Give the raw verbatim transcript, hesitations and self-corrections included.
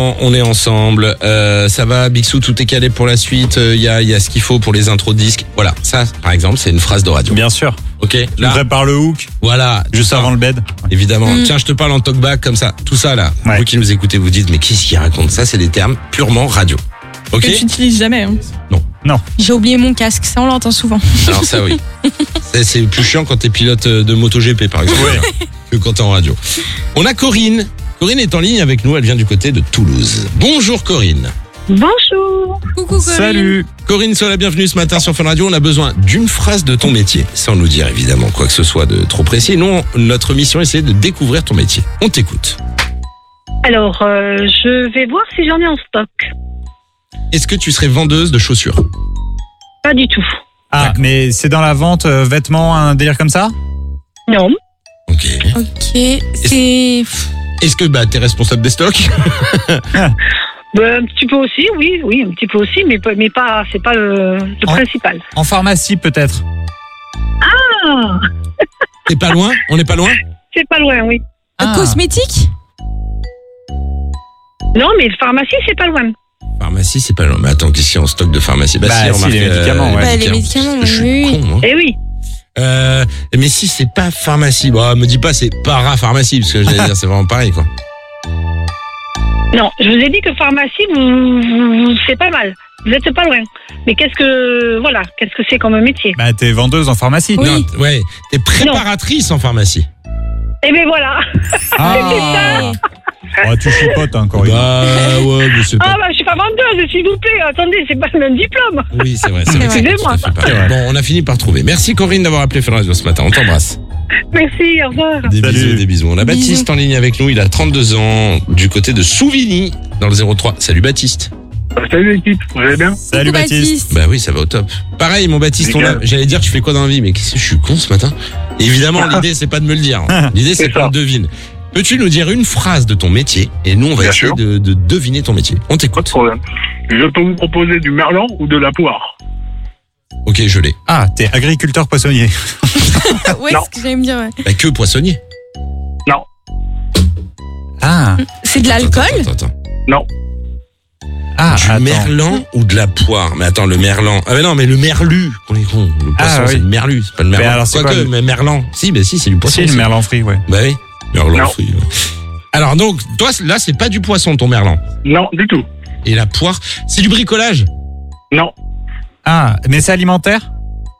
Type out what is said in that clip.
On est ensemble, euh, ça va Bixou, tout est calé pour la suite, il euh, y, a, y a ce qu'il faut pour les intros de disques. Voilà, ça par exemple c'est une phrase de radio. Bien sûr. Ok, Tu là, prépares le hook voilà, juste avant le bed. évidemment. Mm. Tiens, je te parle en talkback comme ça, tout ça là. Ouais. Vous qui nous écoutez, vous dites mais qu'est-ce qu'il raconte? Ça c'est des termes purement radio. Ok. Que tu n'utilises jamais. Hein. Non. J'ai oublié mon casque, ça on l'entend souvent. Alors ça oui. c'est, c'est plus chiant quand t'es pilote de MotoGP par exemple Ouais. que quand t'es en radio. On a Corinne. Corinne est en ligne avec nous, elle vient du côté de Toulouse. Bonjour Corinne. Bonjour. Coucou Corinne. Salut. Corinne, sois la bienvenue ce matin sur Fun Radio. On a besoin d'une phrase de ton métier, sans nous dire évidemment quoi que ce soit de trop précis. Nous, notre mission, c'est de découvrir ton métier. On t'écoute. Alors, euh, je vais voir si j'en ai en stock. Est-ce que tu serais vendeuse de chaussures? Pas du tout. Ah, mais c'est dans la vente euh, vêtements, un délire comme ça? Non. Ok. Ok, c'est... Est-ce que bah, t'es responsable des stocks? Ben, un petit peu aussi, oui, oui, un petit peu aussi, mais, pas- mais pas, c'est pas le, le Oh. principal. En pharmacie peut-être? Ah, T'es pas loin? On n'est pas loin? c'est pas loin, oui. Ah. Cosmétique? Non, mais pharmacie, c'est pas loin. Pharmacie, c'est pas loin. Mais attends, qu'est-ce qu'il y a en stock de pharmacie? Bah, si, remarque, les médicaments, ouais. Bah, les médicaments, Je suis oui, oui. con, moi. Eh oui. Euh, mais si c'est pas pharmacie, bon, me dis pas c'est parapharmacie, parce que j'allais dire c'est vraiment pareil, quoi. Non, je vous ai dit que pharmacie, vous, vous- vous- c'est pas mal. Vous êtes pas loin. Mais qu'est-ce que, voilà, qu'est-ce que c'est comme métier? Bah t'es vendeuse en pharmacie. Oui. Non, ouais, t'es préparatrice en pharmacie. Eh ben voilà. Ah. Oh, tu chipotes hein, Corinne. Bah ouais, mais c'est Ah pas... bah, je suis pas vendeuse, s'il vous plaît. Attendez, c'est pas le même diplôme. Oui, c'est vrai, c'est vrai. que c'est pas tout à fait pareil. C'est vrai. Bon, on a fini par trouver. Merci Corinne d'avoir appelé Fun Radio ce matin. On t'embrasse. Merci, au revoir. Des Salut. bisous, des bisous. On a Bisous. Baptiste en ligne avec nous. Il a trente-deux ans, du côté de Souvigny, dans le zéro trois. Salut Baptiste. Salut l'équipe, vous allez bien? Salut Coucou, Baptiste. Bah oui, ça va au top. Pareil, mon Baptiste, on a... Nickel. j'allais dire, tu fais quoi dans la vie? Mais qu'est-ce que je suis con ce matin? Évidemment, l'idée, c'est pas de me le dire. L'idée, c'est C'est qu'on ça. le devine. Peux-tu nous dire une phrase de ton métier? Et nous, on va Bien essayer sûr. de, de deviner ton métier. On Pas de t'écoute. problème. Je peux vous proposer du merlan ou de la poire? Ok, je l'ai. Ah, t'es agriculteur poissonnier. Ouais, Non. c'est ce que j'allais me dire, ouais. Bah, que poissonnier. Ah. C'est de l'alcool? Attends, attends, attends. Non. Ah, Du attends. merlan ou de la poire? Mais attends, le merlan. Ah mais non, mais le merlu. On est con. Le poisson, Ah, oui. c'est le merlu, c'est pas le merlan. alors, c'est Quoique, quoi, le- mais merlan. Si, bah si, c'est du poisson. C'est le aussi. merlan frit, ouais. Bah oui. Merlan Non. frit, ouais. Alors donc, toi, là, c'est pas du poisson, ton merlan. Non, du tout. Et la poire, c'est du bricolage. Non. Ah, mais c'est alimentaire?